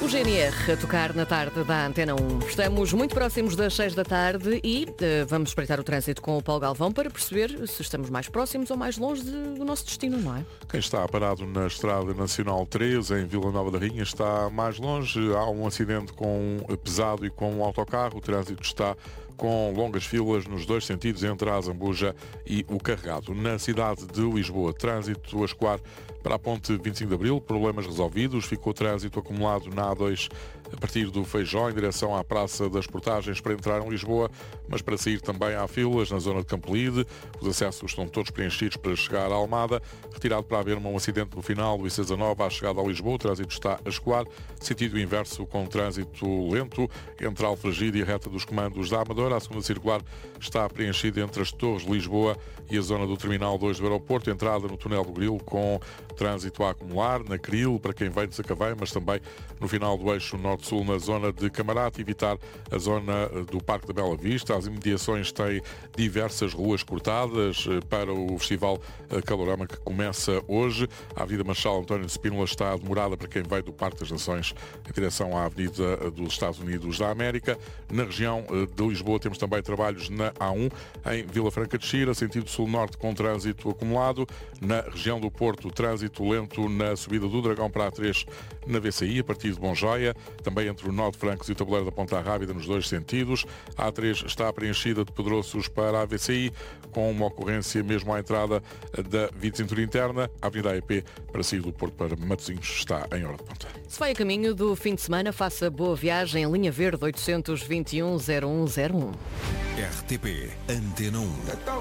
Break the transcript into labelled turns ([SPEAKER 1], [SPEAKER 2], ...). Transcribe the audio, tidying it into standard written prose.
[SPEAKER 1] O GNR a tocar na tarde da Antena 1. Estamos muito próximos das 6 da tarde e vamos espreitar o trânsito com o Paulo Galvão para perceber se estamos mais próximos ou mais longe do nosso destino, não é?
[SPEAKER 2] Quem está parado na Estrada Nacional 13, em Vila Nova da Rainha, está mais longe. Há um acidente com pesado e com um autocarro. O trânsito está com longas filas nos dois sentidos, entre a Azambuja e o Carregado. Na cidade de Lisboa, trânsito a escoar para a ponte 25 de Abril, problemas resolvidos. Ficou trânsito acumulado na A2 a partir do Feijó, em direção à Praça das Portagens para entrar em Lisboa, mas para sair também há filas na zona de Campolide. Os acessos estão todos preenchidos para chegar à Almada. Retirado para haver um acidente no final do IC19 à chegada a Lisboa. O trânsito está a escoar, sentido inverso com trânsito lento entre a Alfragide e a reta dos comandos da Amadora. A segunda circular está preenchida entre as Torres de Lisboa e a zona do Terminal 2 do aeroporto. Entrada no túnel do Grilo com trânsito a acumular na Cril para quem vem de Sacavém, mas também no final do eixo norte-sul na zona de Camarate. Evitar a zona do Parque da Bela Vista. As imediações têm diversas ruas cortadas para o Festival Calorama que começa hoje. A Avenida Marechal António de Spínola está demorada para quem veio do Parque das Nações em direção à Avenida dos Estados Unidos da América. Na região de Lisboa temos também trabalhos na A1 em Vila Franca de Xira, sentido sul-norte com trânsito acumulado. Na região do Porto, trânsito lento na subida do Dragão para a A3 na VCI, a partir de Bonjoia, também entre o Nó de Francos e o Tabuleiro da Ponta Rábida nos dois sentidos. A A3 está preenchida de Pedroços para a VCI, com uma ocorrência mesmo à entrada da Via de Cintura Interna. A Avenida AEP para sair do Porto para Matosinhos está em hora de ponta.
[SPEAKER 1] Se vai a caminho do fim de semana, faça boa viagem em linha verde 821 0101.
[SPEAKER 3] RTP Antena 1.